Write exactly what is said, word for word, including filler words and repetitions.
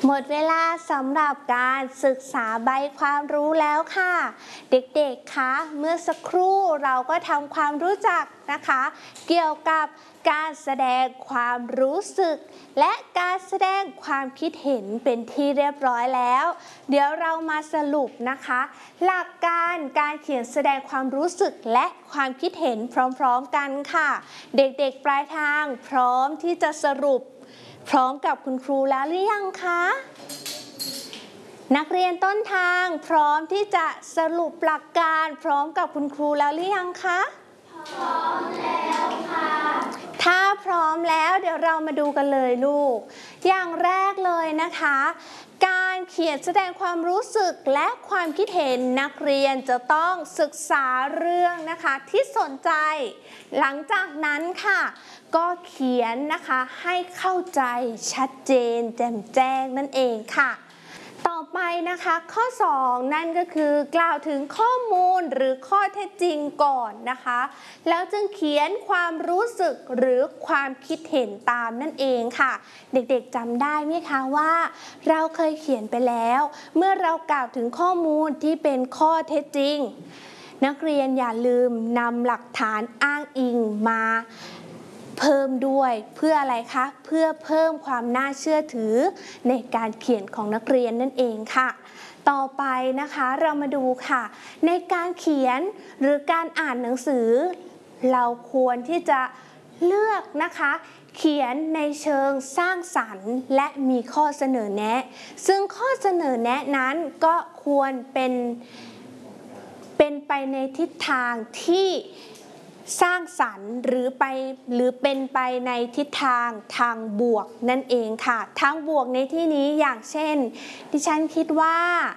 หมดเวลาสำหรับการศึกษาใบความรู้แล้วค่ะ เด็กๆ คะ เมื่อสักครู่เราก็ทำความรู้จักนะคะ เกี่ยวกับการแสดงความรู้สึกและการแสดงความคิดเห็นเป็นที่เรียบร้อยแล้ว เดี๋ยวเรามาสรุปนะคะ หลักการการเขียนแสดงความรู้สึกและความคิดเห็นพร้อมๆกันค่ะ เด็กๆ ปลายทางพร้อมที่จะสรุปพร้อมกับคุณครูแล้วหรือยังคะ นักเรียนต้นทางพร้อมที่จะสรุปหลักการพร้อมกับคุณครูแล้วหรือยังคะพร้อมแล้วค่ะถ้าพร้อมแล้วเดี๋ยวเรามาดูกันเลยลูกอย่างแรกเลยนะคะการเขียนแสดงความรู้สึกและความคิดเห็นนักเรียนจะต้องศึกษาเรื่องนะคะที่สนใจหลังจากนั้นค่ะก็เขียนนะคะให้เข้าใจชัดเจนแจ่มแจ้งนั่นเองค่ะต่อไปนะคะข้อสองนั่นก็คือกล่าวถึงข้อมูลหรือข้อเท็จจริงก่อนนะคะแล้วจึงเขียนความรู้สึกหรือความคิดเห็นตามนั่นเองค่ะเด็กๆจำได้ไหมคะว่าเราเคยเขียนไปแล้วเมื่อเรากล่าวถึงข้อมูลที่เป็นข้อเท็จจริงนักเรียนอย่าลืมนำหลักฐานอ้างอิงมาเพิ่มด้วยเพื่ออะไรคะเพื่อเพิ่มความน่าเชื่อถือในการเขียนของนักเรียนนั่นเองค่ะต่อไปนะคะเรามาดูค่ะในการเขียนหรือการอ่านหนังสือเราควรที่จะเลือกนะคะเขียนในเชิงสร้างสรรค์และมีข้อเสนอแนะซึ่งข้อเสนอแนะนั้นก็ควรเป็นเป็นไปในทิศทางที่สร้างสรรค์หรือไปหรือเป็นไปในทิศทางทางบวกนั่นเองค่ะทางบวกในที่นี้อย่างเช่นดิฉันคิดว่า